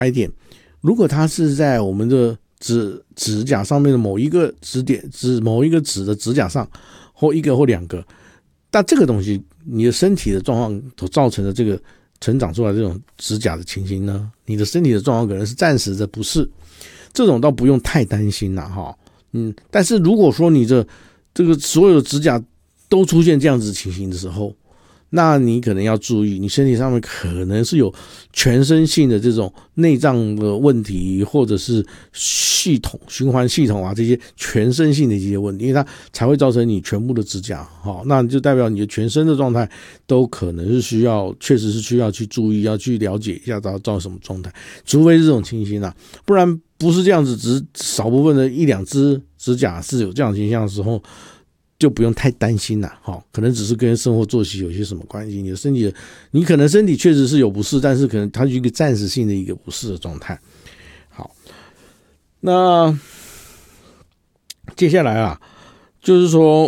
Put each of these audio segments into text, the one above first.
点，如果它是在我们的指甲上面的某一个某一个指的指甲上，或一个或两个，但这个东西你的身体的状况所造成的这个成长出来这种指甲的情形呢，你的身体的状况可能是暂时的不适，这种倒不用太担心啦哈。但是如果说你这个所有的指甲都出现这样子的情形的时候，那你可能要注意，你身体上面可能是有全身性的这种内脏的问题，或者是循环系统啊，这些全身性的这些问题，因为它才会造成你全部的指甲。那就代表你的全身的状态都可能是确实是需要去注意，要去了解一下造成什么状态，除非是这种情形啊，不然不是这样子，只是少部分的一两只指甲是有这样的现象的时候，就不用太担心啦，可能只是跟生活作息有些什么关系。你可能身体确实是有不适，但是可能它是一个暂时性的一个不适的状态。好，那接下来啊，就是说，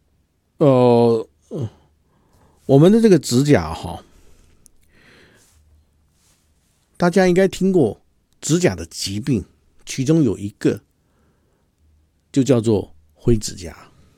我们的这个指甲大家应该听过指甲的疾病，其中有一个就叫做灰指甲。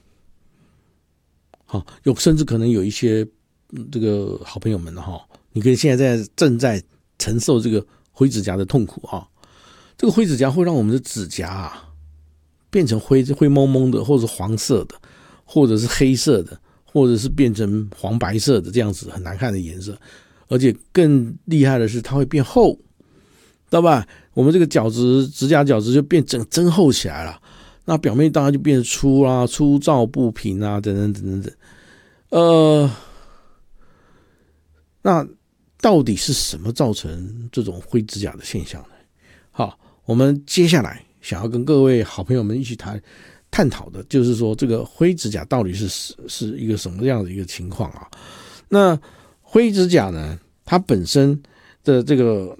甚至可能有一些这个好朋友们你可以现在正在承受这个灰指甲的痛苦这个灰指甲会让我们的指甲变成灰蒙蒙的，或者是黄色的，或者是黑色的，或者是变成黄白色的，这样子很难看的颜色。而且更厉害的是它会变厚，知道吧？我们这个指甲角质就变真厚起来了，那表面当然就变得粗糙不平啊，等等。那到底是什么造成这种灰指甲的现象呢？好，我们接下来想要跟各位好朋友们一起探讨的，就是说这个灰指甲到底是一个什么样的一个情况啊？那灰指甲呢，它本身的这个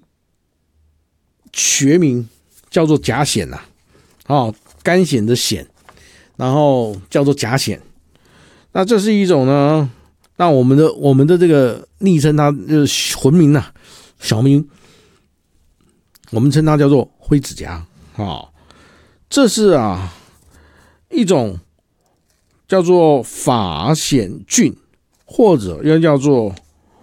学名叫做甲藓干藓的藓，然后叫做甲藓。那这是一种呢，那我们的这个昵称，它就是魂名小名，我们称它叫做灰指甲。这是一种叫做法藓菌，或者又叫做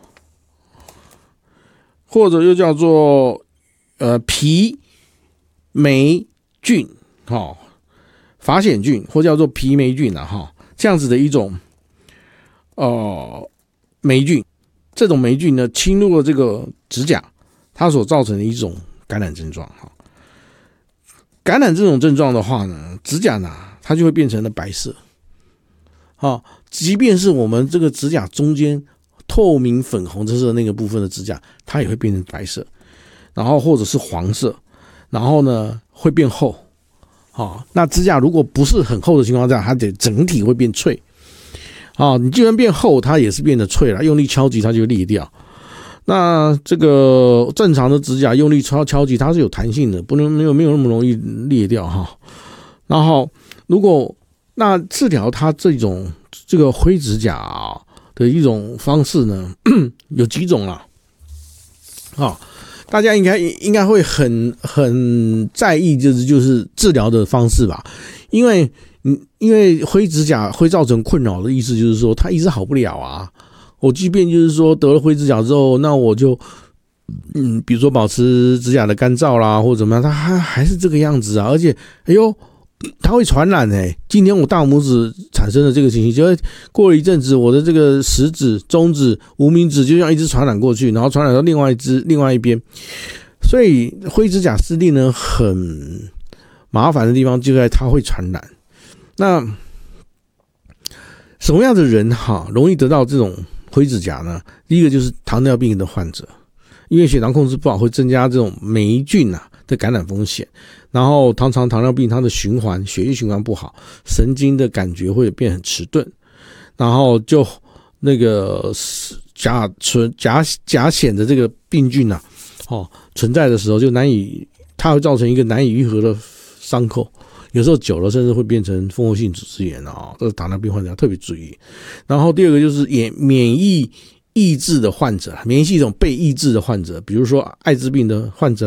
皮霉菌，法藓菌或叫做皮霉菌这样子的一种霉菌。这种霉菌呢侵入了这个指甲，它所造成的一种感染症状。感染这种症状的话呢，指甲呢它就会变成了白色。即便是我们这个指甲中间透明粉红色的那个部分的指甲，它也会变成白色，然后或者是黄色，然后呢会变厚。那指甲如果不是很厚的情况下，它得整体会变脆。你既然变厚，它也是变得脆了，用力敲击它就裂掉。那这个正常的指甲用力敲击它是有弹性的，没有那么容易裂掉然后那治疗它这个灰指甲的一种方式呢，有几种啦。大家应该会很在意，就是治疗的方式吧，因为灰指甲会造成困扰的意思就是说，它一直好不了我即便就是说得了灰指甲之后，那我就比如说保持指甲的干燥啦，或者怎么样，它还是这个样子而且它会传染今天我大拇指产生的这个情形，就会过了一阵子，我的这个食指、中指、无名指就这样一直传染过去，然后传染到另外一边。所以灰指甲是令人很麻烦的地方，就在它会传染。那什么样的人容易得到这种灰指甲呢？第一个就是糖尿病的患者，因为血糖控制不好会增加这种霉菌的感染风险。然后糖尿病它的血液循环不好，神经的感觉会变很迟钝，然后就那个甲藓的这个病菌存在的时候，它会造成一个难以愈合的伤口，有时候久了甚至会变成蜂窝性组织炎这是糖尿病患者要特别注意。然后第二个就是免疫抑制的患者，免疫系统被抑制的患者，比如说艾滋病的患者